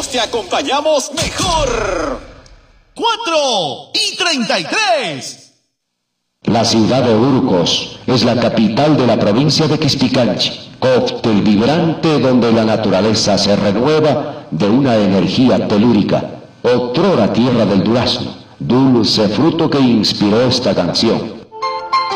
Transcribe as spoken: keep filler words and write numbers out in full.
juntos te acompañamos mejor. Cuatro y treinta y tres. La ciudad de Urcos es la capital de la provincia de Quispicanchi, cóctel vibrante donde la naturaleza se renueva de una energía telúrica, otrora tierra del durazno, dulce fruto que inspiró esta canción.